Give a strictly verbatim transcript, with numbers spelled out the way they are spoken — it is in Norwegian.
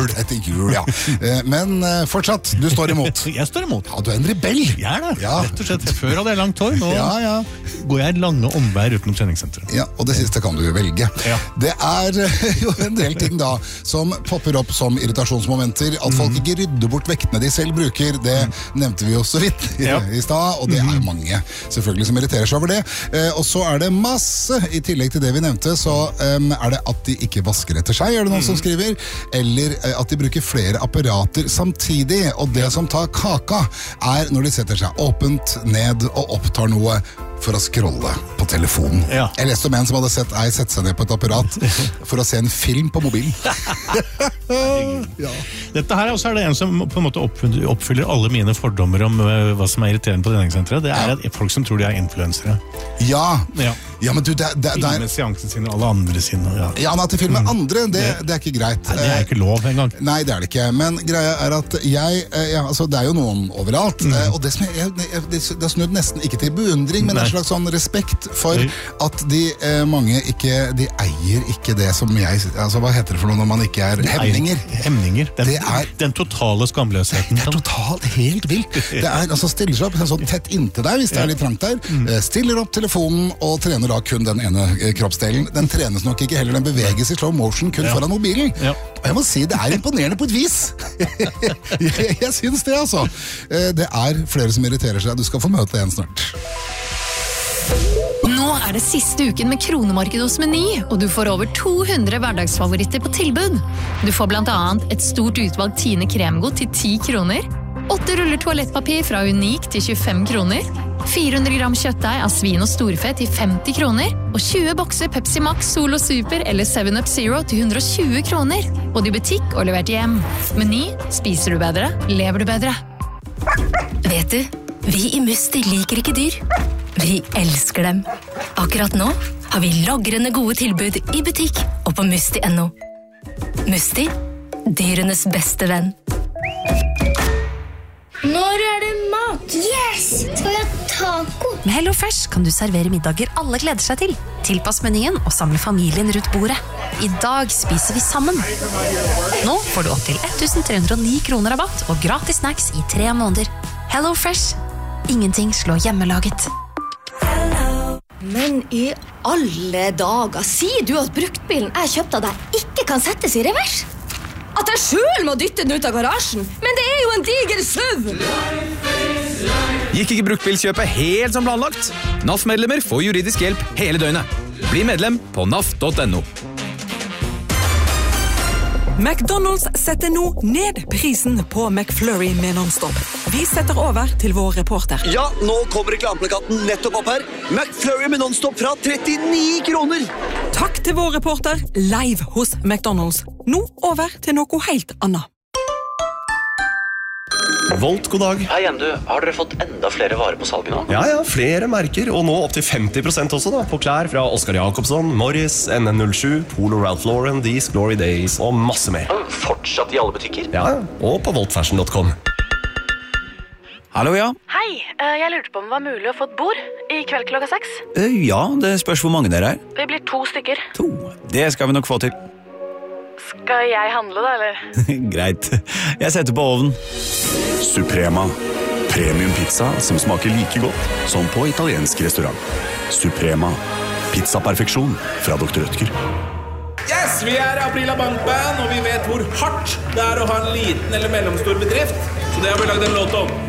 jul, etter jul, ja. Men fortsatt, du står imot. Jeg står imot. Ja, du er en rebell. Jeg er det, ja. Rett og slett. Før hadde jeg langt hår, nå ja, ja. går jeg lange omveier utenom treningssenteret. Ja, og det siste kan du jo velge. Ja. Det er jo en del ting da, som popper opp som irritasjonsmomenter, at folk mm. ikke rydder bort vektene de selv bruker, det mm. nevnte vi jo så vidt i, ja. i sted, og det er jo mange selvfølgelig som irriterer seg over det. Eh, og så er det masse, i tillegg til det vi nevnte, så um, er det at de ikke vasker etter seg, er det noen mm. som skriver, eller uh, at de bruker flere apparater samtidig, og det som tar kaka er når de setter seg åpent ned og opptar noe for å scrolle på telefonen. Ja. Jeg leste om en som hadde sett ei sette seg ned på et apparat for å se en film på mobilen. ja. Dette her også er det en som på en måte oppfyller, oppfyller alle mine fordommer om uh, hva som er irriterende på treningssenteret. Det er ja. folk som tror de er influensere. Ja, ja. ja men du, det, det, det er... Filme seansen sin og alle andre sine. Ja, ja men at de filmer mm. andre, det, det er ikke greit. Nei, det er ikke lov engang. Nei, det er det ikke. Men greia er at jeg, ja, altså det er jo noen overalt, mm. og det, som jeg, jeg, det, det er snudd nesten ikke til beundring, men en slags sånn respekt for at de eh, mange ikke, de eier ikke det som jeg, altså hva heter det for noe når man ikke er hemninger? Hemninger. Den, det er, den totale skamløsheten. Det er totalt helt vilt. Det er, altså stiller seg opp sånn tett inntil deg hvis det er litt trangt der, mm. stiller opp telefonen og trener da kun den ene kroppsdelen. Den trenes nok ikke heller, den beveges i slow motion kun ja. foran mobilen. Ja. Og jeg må si, det er imponerende på et vis. jeg, jeg synes det, altså. Det er flere som irriterer seg. Du skal få møte en snart. Nå er det siste uken med kronemarked hos Meny, og du får over to hundre hverdagsfavoritter på tilbud. Du får blant annet et stort utvalg Tine kremgodt til ti kroner, åtte ruller toalettpapir fra Unik til tjuefem kroner, fire hundre gram kjøttdeig av svin og storfe til femti kroner, og tjue bokser Pepsi Max, Solo Super eller seven up Zero til hundre og tjue kroner. Både i butikk og levert hjem. Meny, spiser du bedre, lever du bedre. Vet du, vi i Musti liker ikke dyr. Vi elsker dem. Akkurat nå har vi logrende gode tilbud i butikk og på musti punktum no. Musti, dyrenes beste venn. Når er det mat? Yes! Skal vi ha taco? Med HelloFresh kan du servere middager alle gleder seg til. Tilpass menyen og samle familien rundt bordet. I dag spiser vi sammen. Nå får du opp til elleve hundre og ni kroner rabatt og gratis snacks i tre måneder. HelloFresh. Ingenting slår hjemmelaget. Men i alle dager, sier du at bruktbilen jeg kjøpte av deg ikke kan settes i revers? At jeg selv må dytte den ut av garasjen? Men det er jo en diger SUV! Gikk ikke bruktbilkjøpet helt som planlagt? N A F-medlemmer får juridisk hjelp hele døgnet. Bli medlem på N A F punktum no. McDonald's setter nå ned prisen på McFlurry med non-stop. Vi setter over til vår reporter. Ja, nå kommer reklameplakaten nettopp opp her. McFlurry med non-stop fra trettini kroner. Takk til vår reporter, live hos McDonald's. Nå over til noe helt annet. Volt, god dag. Hei igjen du, har dere fått enda flere varer på salget nå? Ja, ja, flere merker, og nå opp til femti prosent også da, på klær fra Oscar Jacobsson, Morris, N N null sju, Polo Ralph Lauren, These Glory Days og masse mer. Fortsatt i alle butikker? Ja, og på volt fashion punktum com. Hallo, ja. Hei, jeg lurte på om det var mulig å få et bord i kveld klokka seks. Ja, det spørs hvor mange dere er. Vi blir to stykker. To? Det skal vi nok få til. Skal jeg handle da, eller? Greit. Jeg setter på ovnen. Suprema. Premium pizza som smaker like godt som på italiensk restaurant. Suprema. Pizza-perfeksjon fra doktor Rødtger. Yes, vi er Aprila Bankband, og vi vet hvor hardt det er å ha en liten eller mellomstor bedrift. Så det har vi laget en låt om.